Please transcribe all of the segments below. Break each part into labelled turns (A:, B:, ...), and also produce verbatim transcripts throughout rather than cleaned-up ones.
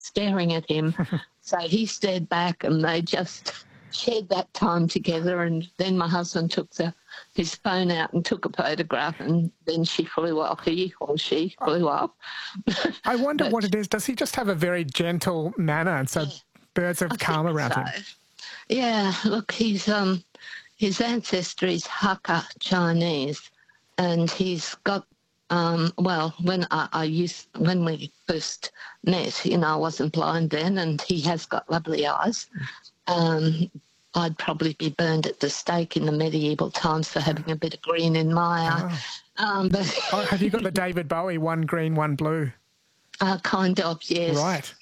A: staring at him. So he stared back and they just shared that time together. And then my husband took the, his phone out and took a photograph, and then she flew off. He or she flew off.
B: I wonder
A: But,
B: what it is. Does he just have a very gentle manner, and so
A: yeah,
B: birds have
A: I
B: calm
A: think
B: around
A: so.
B: him?
A: Yeah, look, he's um, his ancestry is Hakka Chinese, and he's got um, well, when I, I used when we first met, you know, I wasn't blind then, and he has got lovely eyes. Um, I'd probably be burned at the stake in the medieval times for having a bit of green in my eye.
B: Oh.
A: Um, but
B: Oh, have you got the David Bowie, one green, one blue?
A: Uh, kind of, yes.
B: Right.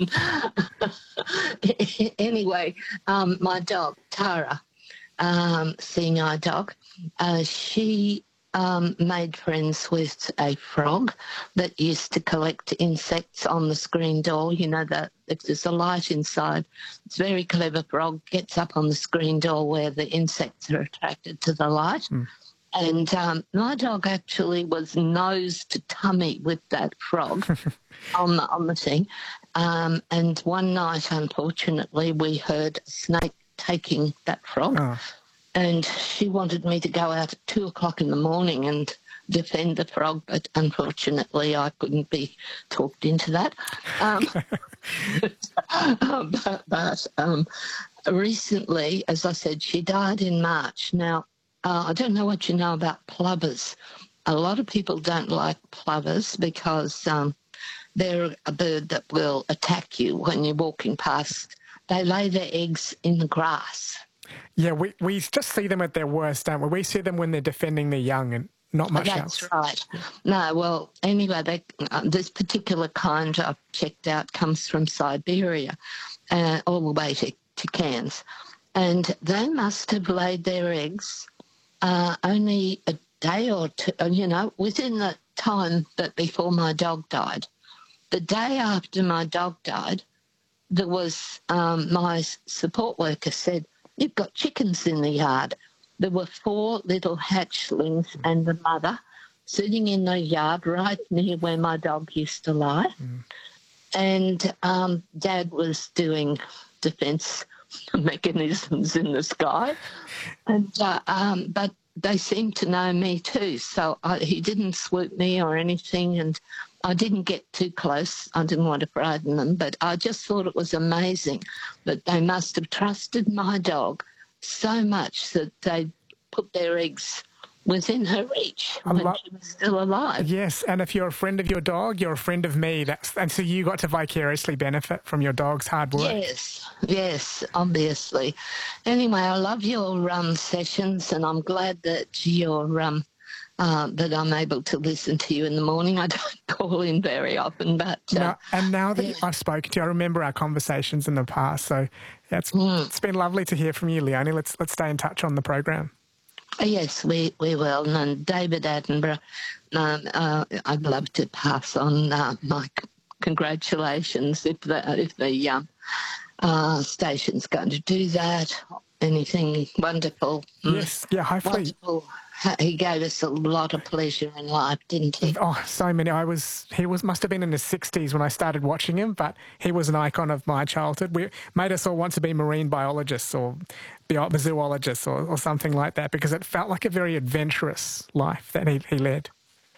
A: Anyway, um, my dog, Tara, um, seeing eye dog, uh, she um, made friends with a frog that used to collect insects on the screen door. You know, that if there's a light inside, it's a very clever frog, gets up on the screen door where the insects are attracted to the light. Mm. And um, my dog actually was nose to tummy with that frog on the on the thing. Um, and one night, unfortunately, we heard a snake taking that frog. Oh. And she wanted me to go out at two o'clock in the morning and defend the frog, but unfortunately I couldn't be talked into that. Um, but but um, recently, as I said, she died in March. Now, Uh, I don't know what you know about plovers. A lot of people don't like plovers because um, they're a bird that will attack you when you're walking past. They lay their eggs in the grass.
B: Yeah, we, we just see them at their worst, don't we? We see them when they're defending their young and not much
A: That's
B: else.
A: That's right. No, well, anyway, they, uh, this particular kind I've checked out comes from Siberia, uh, all the way to, to Cairns. And they must have laid their eggs Uh, only a day or two, you know, within the time that before my dog died. The day after my dog died, there was, um, my support worker said, "You've got chickens in the yard." There were four little hatchlings and the mother sitting in the yard right near where my dog used to lie. Mm. And um, Dad was doing defence mechanisms in the sky, and uh, um, but they seemed to know me too, so I, he didn't swoop me or anything, and I didn't get too close. I didn't want to frighten them, but I just thought it was amazing that they must have trusted my dog so much that they put their eggs within her reach when lo- she was still alive.
B: Yes, and if you're a friend of your dog, you're a friend of me. That's, and so you got to vicariously benefit from your dog's hard work.
A: Yes, yes, obviously. Anyway, I love your um, sessions, and I'm glad that you're um, uh, that I'm able to listen to you in the morning. I don't call in very often, but uh,
B: no, and now that
A: yeah.
B: I've spoken to you, I remember our conversations in the past. So yeah, it's, mm. it's been lovely to hear from you, Leonie. Let's let's stay in touch on the program.
A: Yes, we, we will. And David Attenborough, um, uh, I'd love to pass on uh, my c- congratulations if the, if the um, uh, station's going to do that. Anything wonderful.
B: Yes, yeah, hopefully.
A: Wonderful. He gave us a lot of pleasure in life, didn't he?
B: Oh, so many. I was, he was, must have been in his sixties when I started watching him, but he was an icon of my childhood. We made us all want to be marine biologists or zoologists or, or something like that, because it felt like a very adventurous life that he, he led.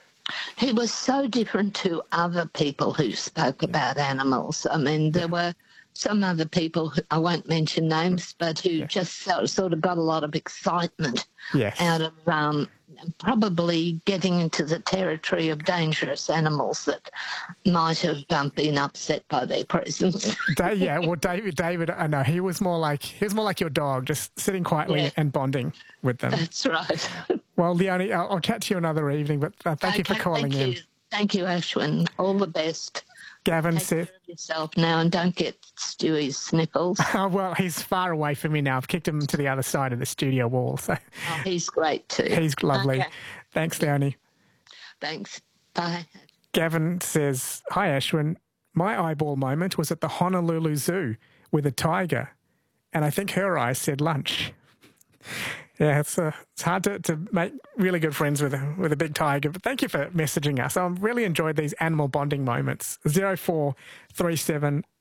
A: He was so different to other people who spoke yeah. about animals. I mean, there yeah. were some other people, who, I won't mention names, but who yeah. just sort of got a lot of excitement
B: yes.
A: out of um, probably getting into the territory of dangerous animals that might have um, been upset by their presence.
B: yeah, well, David, David, I know he was more like he was more like your dog, just sitting quietly yeah. and bonding with them.
A: That's right.
B: Well, Leonie, I'll, I'll chat to you another evening, but uh, thank okay, you for calling
A: thank
B: in.
A: You. Thank you, Ashwin. All the best.
B: Gavin
A: Take
B: said,
A: care of yourself now and don't get Stewie's sniffles.
B: Oh, well, he's far away from me now. I've kicked him to the other side of the studio wall. So
A: oh, he's great too.
B: He's lovely.
A: Okay.
B: Thanks, Leonie.
A: Thanks. Bye.
B: Gavin says, "Hi, Ashwin. My eyeball moment was at the Honolulu Zoo with a tiger, and I think her eyes said lunch." Yeah, it's uh, it's hard to, to make really good friends with a, with a big tiger. But thank you for messaging us. I've really enjoyed these animal bonding moments. Zero four three seven